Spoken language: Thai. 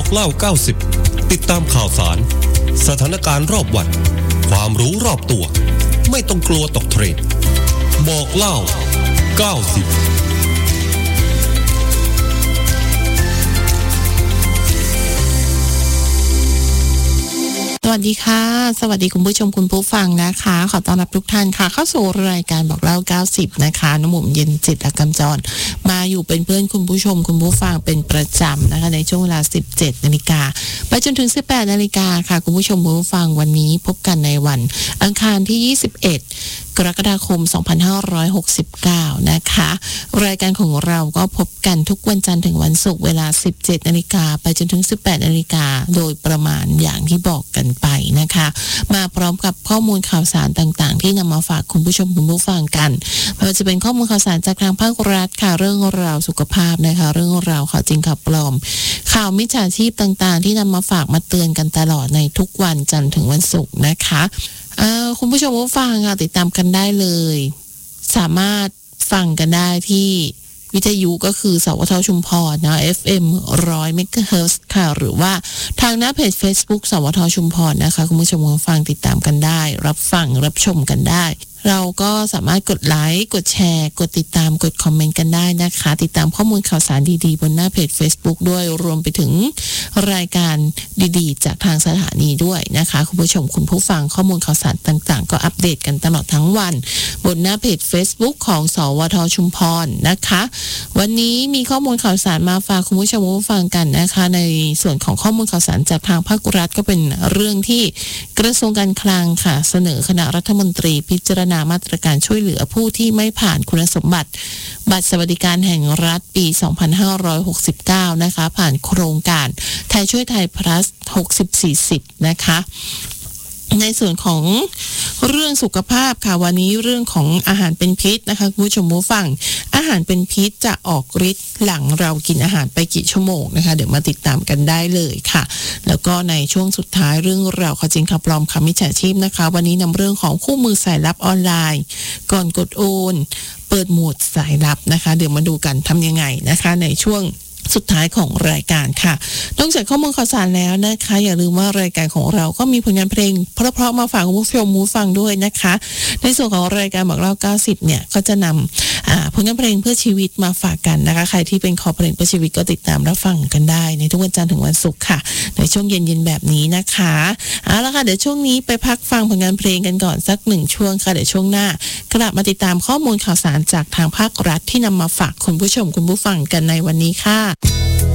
บอกเล่า90ติดตามข่าวสารสถานการณ์รอบวันความรู้รอบตัวไม่ต้องกลัวตกเทรนด์บอกเล่า90 สวัสดีค่ะสวัสดีคุณผู้ชมคุณผู้ฟังนะคะขอต้อนรับทุกท่านค่ะเข้าสู่รายการบอกเล่า90นะคะน้ำหม่เย็นจิตรกำจรมาอยู่เป็นเพื่อนคุณผู้ชมคุณผู้ฟังเป็นประจำนะคะในช่วงเวลา 17 นาฬิกาไปจนถึง 18 นาฬิกาค่ะคุณผู้ชมคุณผู้ฟังวันนี้พบกันในวันอังคารที่ 21 กรกฎาคม 2569 นะคะรายการของเราก็พบกันทุกวันจันทร์ถึงวันศุกร์เวลา 17 นาฬิกาไปจนถึง 18 นาฬิกาโดยประมาณอย่างที่บอกกันไปนะคะมาพร้อมกับข้อมูลข่าวสารต่างๆที่นำมาฝากคุณผู้ชมคุณผู้ฟังกันไม่ว่าจะเป็นข้อมูลข่าวสารจากทางภาครัฐค่ะเรื่องราวสุขภาพนะคะเรื่องราวข่าวจริงข่าวปลอมข่าวมิจฉาชีพต่างๆที่นำมาฝากมาเตือนกันตลอดในทุกวันจันทร์ถึงวันศุกร์นะคะคุณผู้ชมผู้ฟังค่ะติดตามกันได้เลยสามารถฟังกันได้ที่วิทยุก็คือสวทชุมพรนะ FM 100 MHz ค่ะหรือว่าทางหน้าเพจ Facebook สวทชุมพรนะคะคุณผู้ชมผู้ฟังติดตามกันได้รับฟังรับชมกันได้เราก็สามารถกดไลค์กดแชร์กดติดตามกดคอมเมนต์กันได้นะคะติดตามข้อมูลข่าวสารดีๆบนหน้าเพจ Facebook ด้วยรวมไปถึงรายการดีๆจากทางสถานีด้วยนะคะคุณผู้ชมคุณผู้ฟังข้อมูลข่าวสารต่างๆก็อัปเดตกันตลอดทั้งวันบนหน้าเพจ Facebook ของสวทชุมพรนะคะวันนี้มีข้อมูลข่าวสารมาฝากคุณผู้ชมผู้ฟังกันนะคะในส่วนของข้อมูลข่าวสารจากทางภาครัฐก็เป็นเรื่องที่กระทรวงการคลังค่ะเสนอคณะรัฐมนตรีพิจารณามาตรการช่วยเหลือผู้ที่ไม่ผ่านคุณสมบัติบัตรสวัสดิการแห่งรัฐปี 2569 นะคะผ่านโครงการไทยช่วยไทย plus 60-40 นะคะในส่วนของเรื่องสุขภาพค่ะวันนี้เรื่องของอาหารเป็นพิษนะคะคุณผู้ชมผู้ฟังอาหารเป็นพิษจะออกฤทธิ์หลังเรากินอาหารไปกี่ชั่วโมงนะคะเดี๋ยวมาติดตามกันได้เลยค่ะแล้วก็ในช่วงสุดท้ายเรื่องราวข่าวจริงข่าวปลอมข่าวมิจฉาชีพนะคะวันนี้นำเรื่องของคู่มือสายลับออนไลน์ก่อนกดโอนเปิดโหมดสายลับนะคะเดี๋ยวมาดูกันทำยังไงนะคะในช่วงสุดท้ายของรายการค่ะนอกจากข้อมูลข่าวสารแล้วนะคะอย่าลืมว่ารายการของเราก็มีผลงานเพลงเพราะๆมาฝากคุณผู้ชมผู้ฟังด้วยนะคะในส่วนของรายการบอกเล่า90เนี่ยก็จะนำผลงานเพลงเพื่อชีวิตมาฝากกันนะคะใครที่เป็นคอเพลงเพื่อชีวิตก็ติดตามรับฟังกันได้ในทุกวันจันทร์ถึงวันศุกร์ค่ะในช่วงเย็นๆแบบนี้นะคะเอาละค่ะเดี๋ยวช่วงนี้ไปพักฟังผลงานเพลงกันก่อนสัก1ช่วงค่ะเดี๋ยวช่วงหน้ากลับมาติดตามข้อมูลข่าวสารจากทางภาครัฐที่นำมาฝากคุณผู้ชมคุณผู้ฟังกันในวันนี้ค่ะ